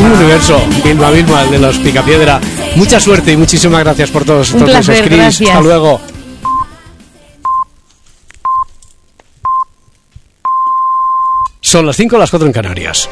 un universo. Vilma, el de los Picapiedra. Mucha suerte y muchísimas gracias por todos estos placer, scripts. gracias. Hasta luego. Son las 5, las 4 en Canarias.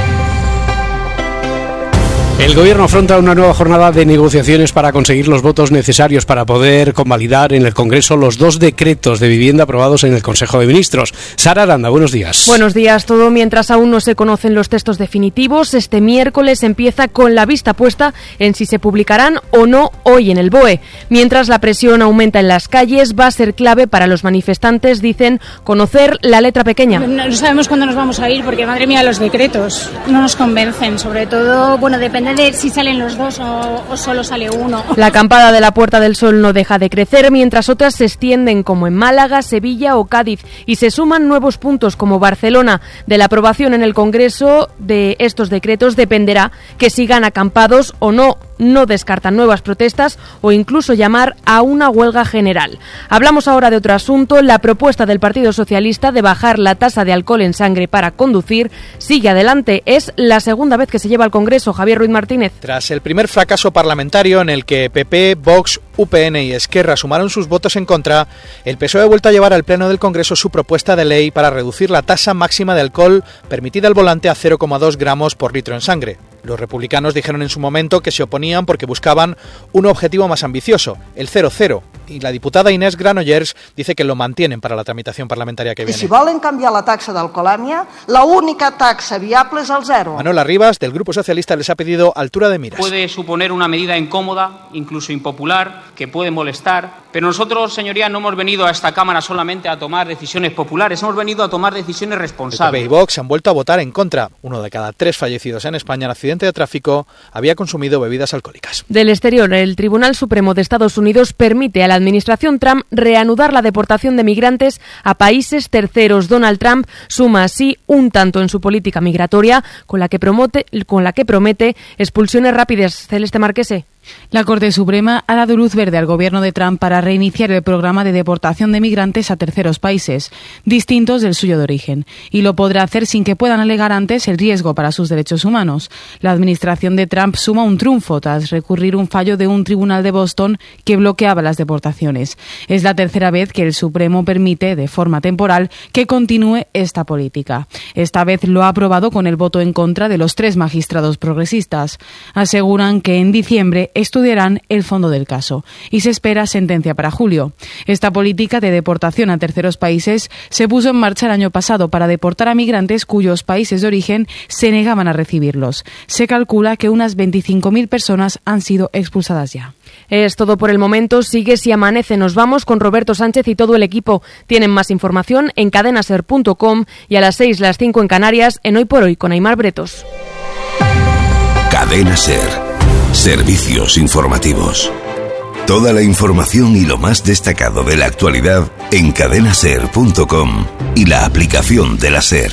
El Gobierno afronta una nueva jornada de negociaciones para conseguir los votos necesarios para poder convalidar en el Congreso los 2 decretos de vivienda aprobados en el Consejo de Ministros. Sara Aranda, buenos días. Buenos días. Todo mientras aún no se conocen los textos definitivos. Este miércoles empieza con la vista puesta en si se publicarán o no hoy en el BOE. Mientras la presión aumenta en las calles, va a ser clave para los manifestantes, dicen, conocer la letra pequeña. No sabemos cuándo nos vamos a ir porque, madre mía, los decretos no nos convencen. Sobre todo, bueno, depende de si salen los dos o solo sale uno. La acampada de la Puerta del Sol no deja de crecer, mientras otras se extienden como en Málaga, Sevilla o Cádiz, y se suman nuevos puntos como Barcelona. De la aprobación en el Congreso de estos decretos dependerá que sigan acampados o no. No descartan nuevas protestas o incluso llamar a una huelga general. Hablamos ahora de otro asunto. La propuesta del Partido Socialista de bajar la tasa de alcohol en sangre para conducir sigue adelante. Es la segunda vez que se lleva al Congreso. Javier Ruiz Martínez. Tras el primer fracaso parlamentario en el que PP, Vox, UPN y Esquerra sumaron sus votos en contra, el PSOE ha vuelto a llevar al Pleno del Congreso su propuesta de ley para reducir la tasa máxima de alcohol permitida al volante a 0,2 gramos por litro en sangre. Los republicanos dijeron en su momento que se oponían porque buscaban un objetivo más ambicioso, el 0,0, y la diputada Inés Granollers dice que lo mantienen para la tramitación parlamentaria que viene. I si volen canviar la taxa d'alcoholèmia, la única taxa viable és el 0. Manuel Arribas, del Grupo Socialista, les ha pedido altura de miras. Puede suponer una medida incómoda, incluso impopular, que puede molestar, pero nosotros, señorías, no hemos venido a esta Cámara solamente a tomar decisiones populares, hemos venido a tomar decisiones responsables. PP y Vox han vuelto a votar en contra. 1 de cada 3 fallecidos en España en accidente de tráfico había consumido bebidas alcohólicas. Del exterior, el Tribunal Supremo de Estados Unidos permite a la administración Trump reanudar la deportación de migrantes a países terceros. Donald Trump suma así un tanto en su política migratoria con la que promete expulsiones rápidas. Celeste Marquese. La Corte Suprema ha dado luz verde al gobierno de Trump para reiniciar el programa de deportación de migrantes a terceros países, distintos del suyo de origen, y lo podrá hacer sin que puedan alegar antes el riesgo para sus derechos humanos. La administración de Trump suma un triunfo tras recurrir un fallo de un tribunal de Boston que bloqueaba las deportaciones. Es la tercera vez que el Supremo permite, de forma temporal, que continúe esta política. Esta vez lo ha aprobado con el voto en contra de los 3 magistrados progresistas. Aseguran que en diciembre estudiarán el fondo del caso y se espera sentencia para julio. Esta política de deportación a terceros países se puso en marcha el año pasado para deportar a migrantes cuyos países de origen se negaban a recibirlos. Se calcula que unas 25.000 personas han sido expulsadas ya. Es todo por el momento. Sigue Si Amanece. Nos vamos con Roberto Sánchez y todo el equipo. Tienen más información en cadenaser.com y a las 6, las 5 en Canarias, en Hoy por Hoy con Aimar Bretos. Cadena Ser. Servicios informativos. Toda la información y lo más destacado de la actualidad en cadenaser.com y la aplicación de la Ser.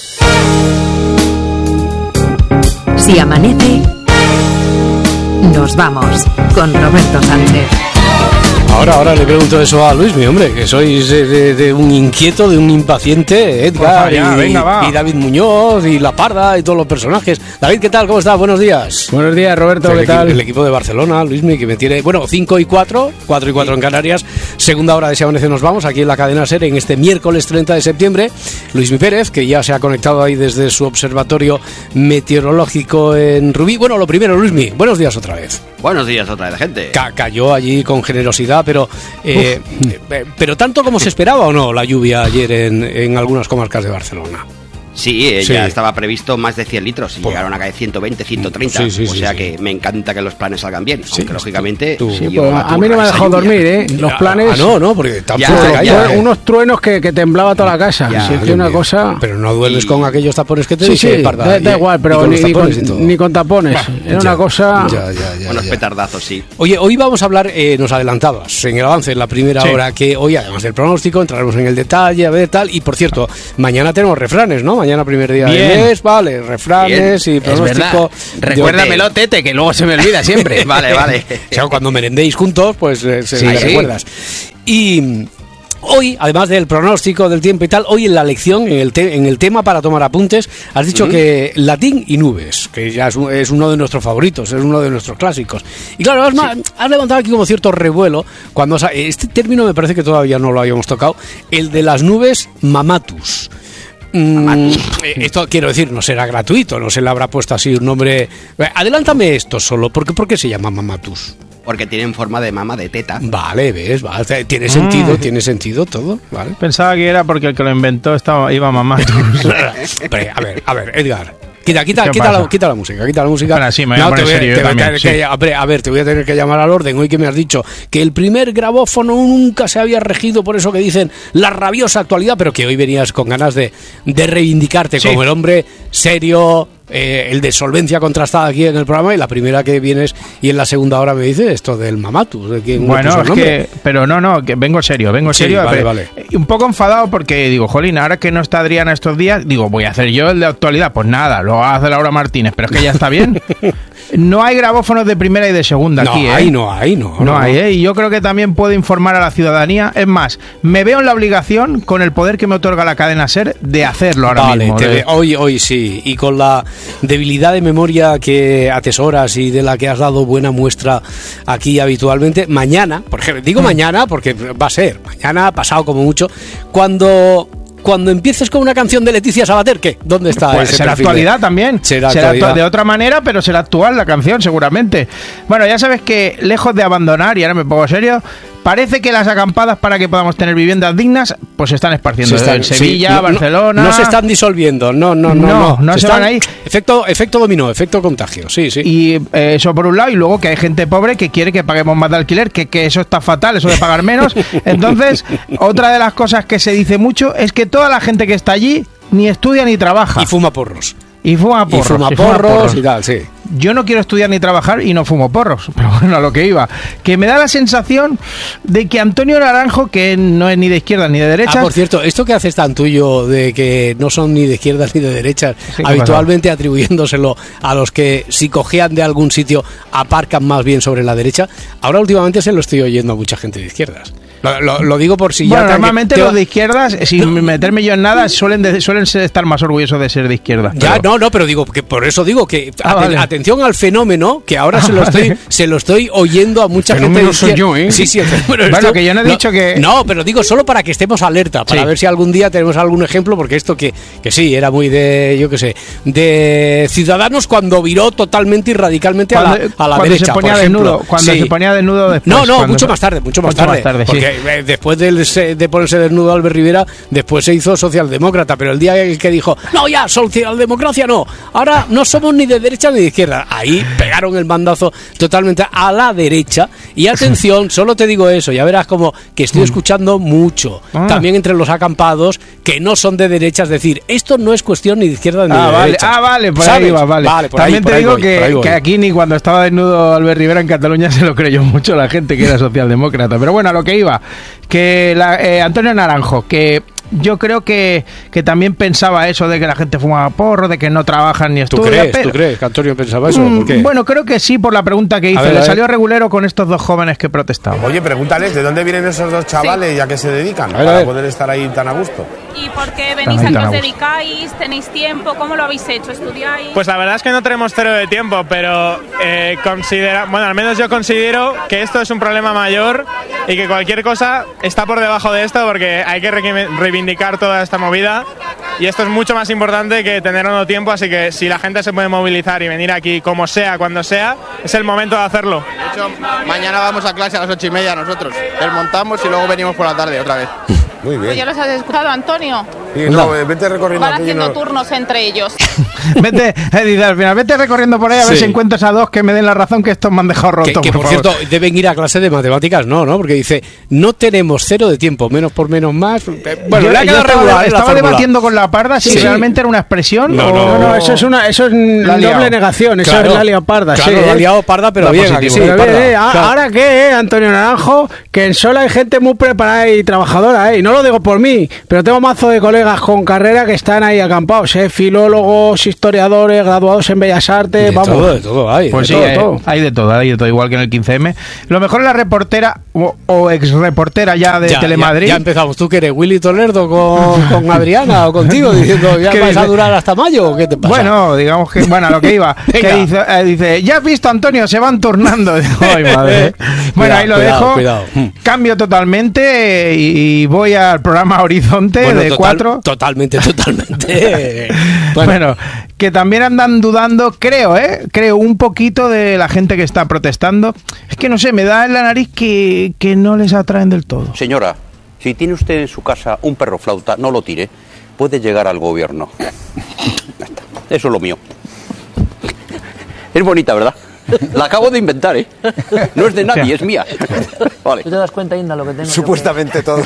Si amanece, nos vamos con Roberto Sánchez. Ahora le pregunto eso a Luis, mi hombre, que sois de un inquieto, de un impaciente, Edgar y David Muñoz y La Parda y todos los personajes. David, ¿qué tal? ¿Cómo estás? Buenos días. Buenos días, Roberto, ¿qué tal? El equipo de Barcelona, Luismi, que me tiene... 5 y 4 y 4 en Canarias. Segunda hora de Si Amanece nos vamos, aquí en la cadena SER, en este miércoles 30 de septiembre. Luismi Pérez, que ya se ha conectado ahí desde su observatorio meteorológico en Rubí. Bueno, lo primero, Luismi, buenos días otra vez. Buenos días otra vez, gente. Cayó allí con generosidad, pero tanto como se esperaba o no la lluvia ayer en algunas comarcas de Barcelona. Sí, ya estaba previsto más de 100 litros y llegaron a caer 120, 130. Que me encanta que los planes salgan bien. Aunque lógicamente. A mí no me ha dejado dormir, Los planes. No, porque tampoco unos truenos que temblaba toda la casa. Una cosa. Pero no duermes con aquellos tapones que te dije, Parda. Da igual, pero ni con tapones. Era una cosa. Unos petardazos, sí. Oye, hoy vamos a hablar, nos adelantabas en el avance en la primera hora, que hoy además del pronóstico entraremos en el detalle, a ver tal. Y por cierto, mañana tenemos refranes, ¿no? Mañana primer día del mes, vale, refranes y pronóstico. Recuérdamelo, Tete, que luego se me olvida siempre. Vale. O sea, cuando merendéis juntos, pues se recuerdas. Hoy, además del pronóstico del tiempo y tal, hoy en la lección, en el tema para tomar apuntes, has dicho que latín y nubes, que ya es uno de nuestros favoritos, es uno de nuestros clásicos. Y claro, has levantado aquí como cierto revuelo, cuando este término me parece que todavía no lo habíamos tocado, el de las nubes mamatus. Esto quiero decir, no será gratuito, no se le habrá puesto así un nombre. Adelántame esto solo, ¿por qué se llama mamatus? Porque tienen forma de mama, de teta. Vale, ves, vale, tiene sentido todo, ¿vale? Pensaba que era porque el que lo inventó iba a mamatus. A ver, Edgar. Quita la música. Bueno, sí, me voy a poner serio yo también. Te voy a tener que llamar al orden. Hoy que me has dicho que el primer grabófono nunca se había regido por eso que dicen la rabiosa actualidad, pero que hoy venías con ganas de reivindicarte como el hombre serio, el de solvencia contrastada aquí en el programa, y la primera que vienes y en la segunda hora me dices esto del mamatus. Bueno, es que, pero no, que vengo serio. Vale. Un poco enfadado porque digo, jolín, ahora que no está Adriana estos días, digo, voy a hacer yo el de actualidad. Pues nada, lo hace Laura Martínez, pero es que ya está bien. No hay grabófonos de primera y de segunda aquí, ¿eh? No hay, ¿eh? Y yo creo que también puedo informar a la ciudadanía. Es más, me veo en la obligación, con el poder que me otorga la cadena SER, de hacerlo ahora mismo. Hoy sí, y con la debilidad de memoria que atesoras y de la que has dado buena muestra aquí habitualmente, mañana, por ejemplo, digo mañana porque va a ser mañana, pasado como mucho, cuando empieces con una canción de Leticia Sabater, ¿qué? ¿Dónde está ese será perfil? Actualidad también. Será de otra manera, pero será actual la canción, seguramente. Bueno, ya sabes que lejos de abandonar, y ahora me pongo serio, parece que las acampadas para que podamos tener viviendas dignas, pues se están esparciendo en Sevilla, Barcelona. No se están disolviendo, no se van ahí. Efecto dominó, efecto contagio, sí. Y eso por un lado, y luego que hay gente pobre que quiere que paguemos más de alquiler, que eso está fatal, eso de pagar menos. Entonces, otra de las cosas que se dice mucho es que toda la gente que está allí ni estudia ni trabaja. Y fuma porros. Y fuma porros y tal, sí. Yo no quiero estudiar ni trabajar y no fumo porros, pero bueno, a lo que iba. Que me da la sensación de que Antonio Naranjo, que no es ni de izquierda ni de derecha... por cierto, esto que haces tan tuyo de que no son ni de izquierdas ni de derechas, habitualmente atribuyéndoselo a los que si cojean de algún sitio aparcan más bien sobre la derecha, ahora últimamente se lo estoy oyendo a mucha gente de izquierdas. Lo digo por si bueno, normalmente los de izquierdas, sin meterme yo en nada, suelen estar más orgullosos de ser de izquierda. Ya, pero digo que por eso digo que atención al fenómeno, que ahora se lo estoy oyendo a mucha gente de izquierda. Soy yo, ¿eh? Sí, bueno, que yo no he dicho que... No, pero digo solo para que estemos alerta, para ver si algún día tenemos algún ejemplo, porque esto que sí, era muy de, yo qué sé, de Ciudadanos cuando viró totalmente y radicalmente a la derecha, se ponía desnudo, se ponía desnudo después. Mucho más tarde, porque después de ponerse desnudo Albert Rivera, después se hizo socialdemócrata, pero el día que dijo, no, ya, socialdemocracia no, ahora no somos ni de derecha ni de izquierda, ahí pegaron el mandazo totalmente a la derecha. Y atención, solo te digo eso, ya verás como que estoy escuchando mucho, también entre los acampados, que no son de derecha, es decir, esto no es cuestión ni de izquierda ni de derecha. Vale, por ahí va, vale. También te digo que aquí ni cuando estaba desnudo Albert Rivera en Cataluña se lo creyó mucho la gente que era socialdemócrata. Pero bueno, a lo que iba, que Antonio Naranjo, que yo creo que también pensaba eso de que la gente fumaba porro, de que no trabajan ni estudian. ¿Tú crees que Antonio pensaba eso? ¿Por qué? Bueno, creo que sí, por la pregunta que hizo. Le salió regulero con estos dos jóvenes que protestaban. Oye, pregúntales, ¿de dónde vienen esos dos chavales y a qué se dedican para poder estar ahí tan a gusto? ¿Y por qué venís? ¿A qué os dedicáis? ¿Tenéis tiempo? ¿Cómo lo habéis hecho? ¿Estudiáis? Pues la verdad es que no tenemos cero de tiempo, pero al menos yo considero que esto es un problema mayor y que cualquier cosa está por debajo de esto, porque hay que reivindicar toda esta movida y esto es mucho más importante que tener o no tiempo, así que si la gente se puede movilizar y venir aquí como sea, cuando sea, es el momento de hacerlo. De hecho, mañana vamos a clase a las 8:30 nosotros, desmontamos y luego venimos por la tarde otra vez. Muy bien. ¿Ya los has escuchado, Antonio? Sí, vete recorriendo. Van haciendo turnos entre ellos. Vete recorriendo por ahí a ver si encuentras a dos que me den la razón, que estos me han dejado roto. Que por cierto, deben ir a clase de matemáticas, ¿no? Porque dice, no tenemos cero de tiempo, menos por menos más. Bueno, estaba debatiendo con la Parda si realmente era una expresión. No, eso es doble negación, eso es la liado Parda. Claro, la liado Parda, pero bien. ¿Ahora qué, Antonio Naranjo? Que en Sola hay gente muy preparada y trabajadora, y no lo digo por mí, pero tengo mazo de colegas colegas con carrera que están ahí acampados, filólogos, historiadores, graduados en Bellas Artes, de todo hay. Pues sí, hay de todo, igual que en el 15M. Lo mejor es la reportera o ex-reportera ya de Telemadrid. Ya empezamos. ¿Tú que eres Willy Toledo con Adriana o contigo diciendo ya vas a durar hasta mayo o qué te pasa? Bueno, digamos que, a lo que iba, que dice, ya has visto, Antonio, se van turnando. Ay, madre. Bueno, ahí lo dejo. Cuidado. Cambio totalmente y voy al programa Horizonte de 4. Totalmente. Bueno, que también andan dudando, creo un poquito de la gente que está protestando. Es que no sé, me da en la nariz que no les atraen del todo. Señora, si tiene usted en su casa un perro flauta, no lo tire. Puede llegar al gobierno. Ya está. Eso es lo mío. Es bonita, ¿verdad? La acabo de inventar, ¿eh? No es de nadie, es mía. Vale. ¿Tú te das cuenta, Inda, lo que tengo? Supuestamente todo.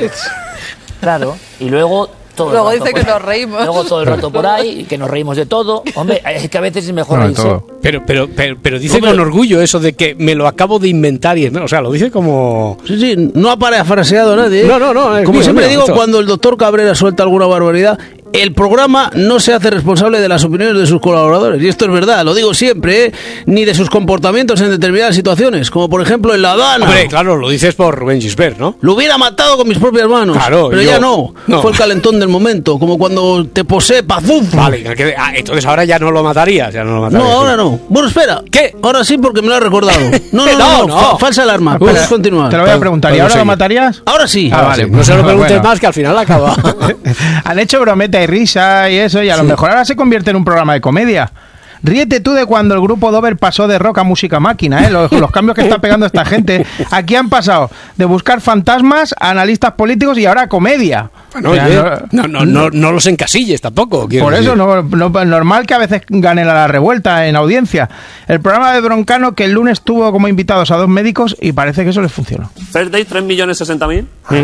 Claro, y luego... Luego dice que nos reímos. Luego todo el rato por ahí, que nos reímos de todo. Hombre, es que a veces es mejor reírse. Pero dice con orgullo eso de que me lo acabo de inventar o sea, lo dice como... Sí, no ha parafraseado nadie. No. Como siempre digo, cuando el doctor Cabrera suelta alguna barbaridad, el programa no se hace responsable de las opiniones de sus colaboradores. Y esto es verdad, lo digo siempre, ni de sus comportamientos en determinadas situaciones, como por ejemplo en La Habana. Hombre, claro, lo dices por Rubén Gisbert, ¿no? Lo hubiera matado con mis propias manos. Claro, pero ya no. Fue el calentón del momento, como cuando te posee pazuf. Vale, entonces ahora ya no lo matarías. No, ahora no. Bueno, espera. ¿Qué? Ahora sí, porque me lo ha recordado. No. Falsa alarma. Puedes continuar. Te lo voy a preguntar. ¿Y ahora lo matarías? Ahora sí. Vale. No se lo preguntes más, que al final acaba. Han hecho brometa y risa y eso, y a lo mejor ahora se convierte en un programa de comedia. Ríete tú de cuando el grupo Dover pasó de rock a música máquina, los cambios que está pegando esta gente. Aquí han pasado de buscar fantasmas a analistas políticos y ahora a comedia. Bueno, no los encasilles tampoco. Por eso no normal que a veces ganen a la revuelta en audiencia. El programa de Broncano, que el lunes tuvo como invitados a 2 médicos y parece que eso les funcionó. First Day 3.060.000.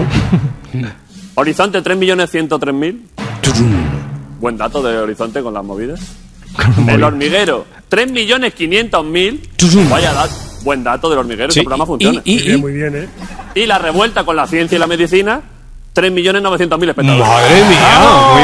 Horizonte 3.103.000. Buen dato de Horizonte con las movidas. El Hormiguero 3.500.000. Vaya dato. Buen dato del Hormiguero. Sí. Este programa funciona. Muy bien. Y La Revuelta con la ciencia y la medicina. 3.900.000 espectadores. Madre mía,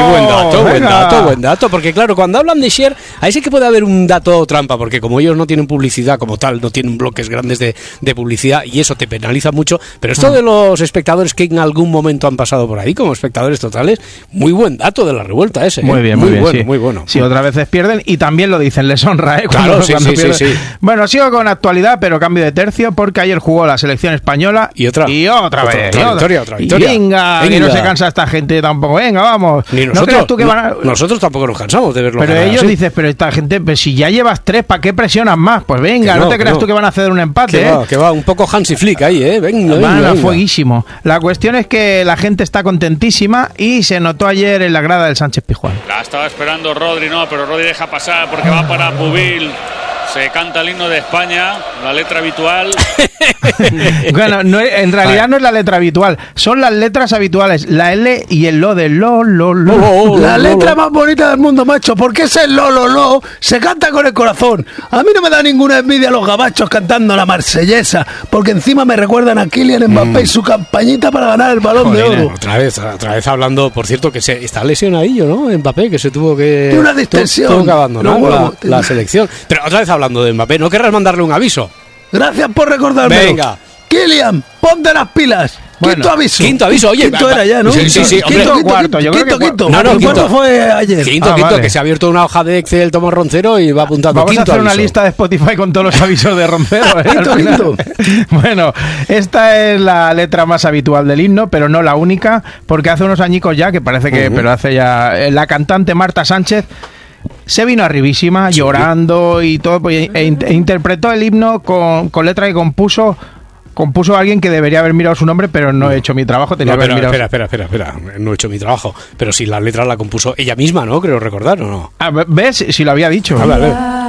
muy buen dato, porque claro, cuando hablan de share, ahí sí que puede haber un dato trampa, porque como ellos no tienen publicidad como tal, no tienen bloques grandes de publicidad y eso te penaliza mucho, pero esto de los espectadores que en algún momento han pasado por ahí como espectadores totales, muy buen dato de La Revuelta ese. Muy bien, muy bueno. Sí, otras veces pierden y también lo dicen, les honra, Claro, sí. Bueno, sigo con actualidad, pero cambio de tercio, porque ayer jugó la selección española y otra vez. Otra victoria. Que no se cansa esta gente tampoco. Venga, vamos. Ni nosotros. Nosotros tampoco nos cansamos de verlo. Pero ellos dicen, pero esta gente, pues si ya llevas 3, ¿para qué presionas más? Pues venga, no te creas tú que van a ceder un empate. Que va, un poco Hansi Flick ahí, venga. Van a fueguísimo. La cuestión es que la gente está contentísima y se notó ayer en la grada del Sánchez Pizjuán. La estaba esperando Rodri, pero Rodri deja pasar porque va para Pubil. Se canta el himno de España, la letra habitual. Bueno, en realidad no es la letra habitual, son las letras habituales, la L y el lo de lo. La letra más bonita del mundo, macho, porque ese lo se canta con el corazón. A mí no me da ninguna envidia los gabachos cantando la marsellesa, porque encima me recuerdan a Kylian Mbappé y su campañita para ganar el Balón de Oro. Otra vez hablando, por cierto, que está lesionadillo, ¿no? Mbappé, que se tuvo que... Tiene una distensión. Tuvo que abandonar la selección. Pero otra vez hablando de Mbappé, ¿no querrás mandarle un aviso? Gracias por recordarme. Venga. Kylian, ponte las pilas. Quinto aviso, oye. Quinto era ya, ¿no? Sí, quinto o cuarto, yo creo que quinto. No, quinto fue ayer. Quinto, vale. Que se ha abierto una hoja de Excel Tomo Roncero y va apuntando. Vamos a hacer una lista de Spotify con todos los avisos de Roncero. Quinto. Bueno, esta es la letra más habitual del himno, pero no la única, porque hace unos añicos ya, que parece que, pero hace ya, la cantante Marta Sánchez se vino arribísima, llorando y todo, e interpretó el himno con letra que compuso alguien que debería haber mirado su nombre, pero no he hecho mi trabajo. Espera, no he hecho mi trabajo. Pero si la letra la compuso ella misma, ¿no? Creo recordar, ¿o no? ¿Ves? Si lo había dicho. A ver.